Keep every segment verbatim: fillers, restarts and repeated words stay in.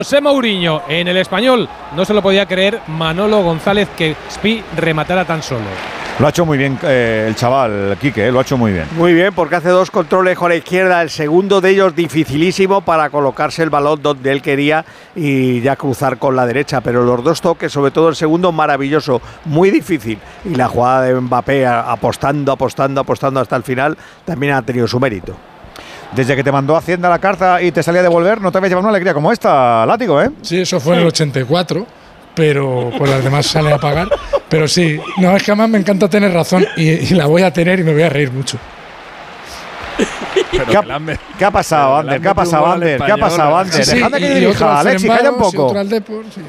José Mourinho en el Español. No se lo podía creer Manolo González que Spi rematara tan solo. Lo ha hecho muy bien eh, el chaval, Quique, eh, lo ha hecho muy bien. Muy bien, porque hace dos controles con la izquierda, el segundo de ellos dificilísimo para colocarse el balón donde él quería y ya cruzar con la derecha, pero los dos toques, sobre todo el segundo, maravilloso, muy difícil. Y la jugada de Mbappé apostando, apostando, apostando hasta el final, también ha tenido su mérito. Desde que te mandó Hacienda la carta y te salía a devolver, no te habías llevado una alegría como esta, Látigo, ¿eh? Sí, eso fue en el ochenta y cuatro, pero pues las demás salen a pagar. Pero sí, no, es que además me encanta tener razón y, y la voy a tener y me voy a reír mucho. ¿Qué ha, ¿Qué ha pasado, Ander? ¿Qué ha pasado, Ander? ¿Qué ha pasado, Ander? Sí, Dejadme sí, que y dirija, Alexis, calla un poco. Depor, sí.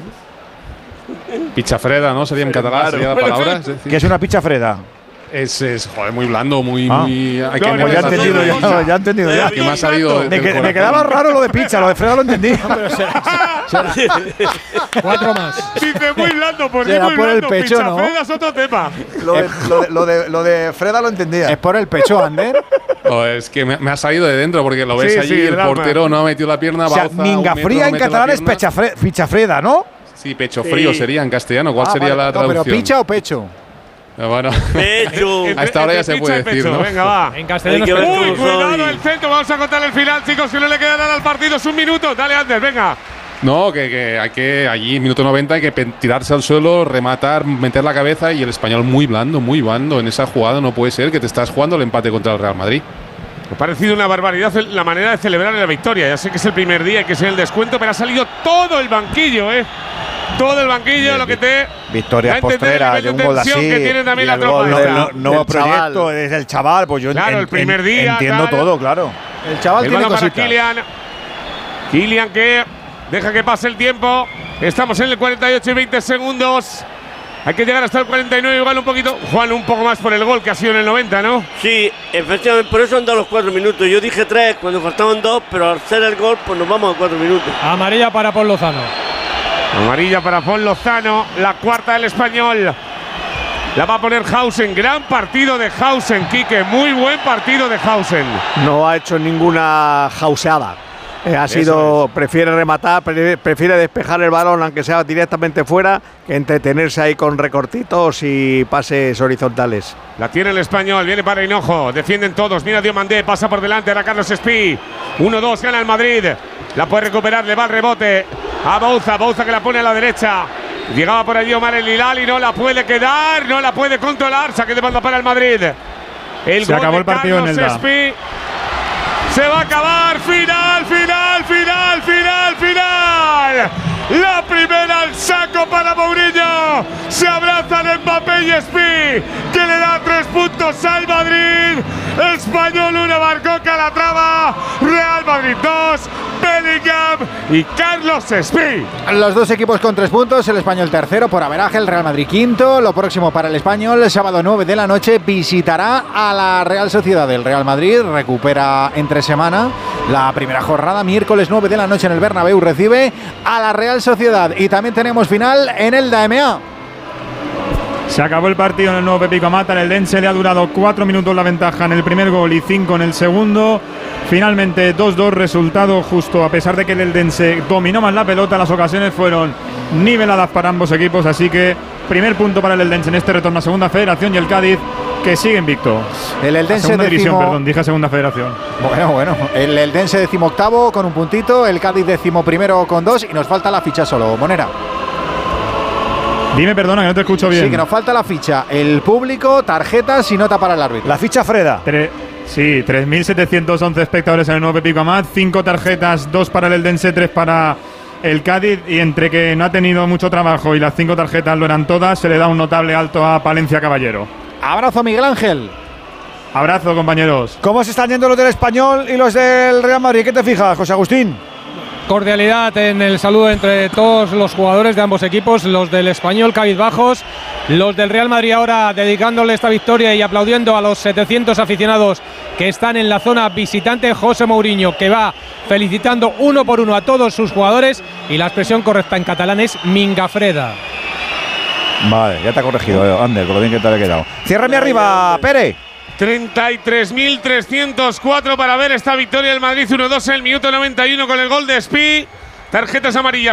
Pichafreda, ¿no? Sería en catalán, sería la palabra. Es decir, ¿Qué es una pichafreda? Es, es, joder, muy blando, muy, Ah. muy… Hay No, que no, ya he entendido, ya, ya he entendido ya. Que me ha salido Me, del que- me corazón. quedaba raro lo de picha, lo de Freda lo entendí. Pero será, será. Cuatro más. Dice muy blando, ¿por qué Será muy por el blando? pecho, ¿no? Pichafreda es otro tema. Lo de, lo, de, lo, de, lo de Freda lo entendía. Es por el pecho, Ander. Oh, es que me, me ha salido de dentro porque lo ves Sí, allí, sí, el drama. portero no ha metido la pierna, O sea, Bauza, un minga metro, fría no en mete la catalán es pierna. pechafre- pichafreda, ¿no? Sí, pecho frío Sí. sería en castellano. ¿Cuál Ah, sería vale. la No, traducción? pero picha o pecho. Eh, Bueno, Pecho. hasta ahora ya se Entre puede picha y decir, pecho. ¿no? Venga, va. En castellano Hay que es ver pecho. Uy, cómo cuidado soy. el centro. Vamos a contar el final, chicos, que no le queda nada al partido. Es un minuto. Dale, antes, venga. No, que, que hay que allí, minuto noventa, hay que pe- tirarse al suelo, rematar, meter la cabeza y el español muy blando, muy blando en esa jugada. No puede ser que te estás jugando el empate contra el Real Madrid. Me ha parecido una barbaridad la manera de celebrar la victoria. Ya sé que es el primer día y que es el descuento, pero ha salido todo el banquillo, ¿eh? Todo el banquillo, Bien, lo que bien. te. Victorias da a entender postreras el de nivel un de gol así. tensión que tiene también y la el tropa gol esta. del no- nuevo del chaval. proyecto es el chaval, pues yo en- Claro, en- el primer en- día, entiendo tal. todo, claro. El chaval El tiene balón para cositas. Kylian. Kylian que deja que pase el tiempo. Estamos en el cuarenta y ocho y veinte segundos. Hay que llegar hasta el cuarenta y nueve, igual un poquito. Juan, un poco más por el gol que ha sido en el noventa, ¿no? Sí, efectivamente, por eso han dado los cuatro minutos. Yo dije tres cuando faltaban dos, pero al hacer el gol, pues nos vamos a cuatro minutos. Amarilla para Paul Lozano. Amarilla para Paul Lozano, la cuarta del Español. La va a poner Hausen. Gran partido de Hausen, Quique. Muy buen partido de Hausen. No ha hecho ninguna jauseada. Eh, ha Eso sido, prefiere rematar, pre- prefiere despejar el balón, aunque sea directamente fuera, que entretenerse ahí con recortitos y pases horizontales. La tiene el Español, viene para Hinojo, defienden todos, mira Diomandé, pasa por delante, ahora Carlos Espí, uno dos, gana el Madrid, la puede recuperar, le va el rebote a Bauza, Bauza que la pone a la derecha, llegaba por allí Omar El Hilal y no la puede quedar, no la puede controlar, saque de banda para el Madrid. El Se gol acabó de el partido en Carlos Elda. Espí. Se va a acabar, final, final, final, final, final. La primera al saco para Mourinho. Se abrazan Mbappé y Espí, que le da tres puntos al Madrid. Español uno, marcó Calatrava. Real Madrid dos, Bellingham y Carlos Espí. Los dos equipos con tres puntos, el Español tercero por averaje, el Real Madrid quinto. Lo próximo para el Español, el sábado nueve de la noche, visitará a la Real Sociedad. El Real Madrid recupera entre semana la primera jornada, miércoles nueve de la noche en el Bernabéu, recibe a la Real Sociedad. Y también tenemos final en el D A M A. Se acabó el partido en el nuevo Pepico Mata. En el Dense le ha durado cuatro minutos la ventaja en el primer gol y cinco en el segundo. Finalmente dos dos, resultado justo. A pesar de que el Eldense dominó más la pelota, las ocasiones fueron niveladas para ambos equipos. Así que primer punto para el Eldense en este retorno a Segunda Federación, y el Cádiz, que sigue invicto. El A Eldense Segunda División, décimo- perdón, dije Segunda Federación. Bueno, bueno, el Eldense decimoctavo con un puntito, el Cádiz decimoprimero con dos, y nos falta la ficha solo, Monera. Dime, perdona, que no te escucho bien. Sí, que nos falta la ficha, el público, tarjetas y nota para el árbitro. La ficha Freda. Tre- sí, tres mil setecientos once espectadores en el nuevo Pepico Amat, cinco tarjetas, dos para el Eldense, tres para el Cádiz, y entre que no ha tenido mucho trabajo y las cinco tarjetas lo eran todas, se le da un notable alto a Palencia Caballero. Abrazo, Miguel Ángel. Abrazo, compañeros. ¿Cómo se están yendo los del Español y los del Real Madrid? ¿Qué te fijas, José Agustín? Cordialidad en el saludo entre todos los jugadores de ambos equipos, los del Español cabizbajos, los del Real Madrid ahora dedicándole esta victoria y aplaudiendo a los setecientos aficionados que están en la zona visitante. José Mourinho, que va felicitando uno por uno a todos sus jugadores, y la expresión correcta en catalán es mingafreda. Vale, ya te ha corregido, eh, Ander, con lo bien que te había quedado. Ciérrame arriba, Pere. treinta y tres mil trescientos cuatro para ver esta victoria del Madrid uno dos en el minuto noventa y uno con el gol de Espí. Tarjetas amarillas.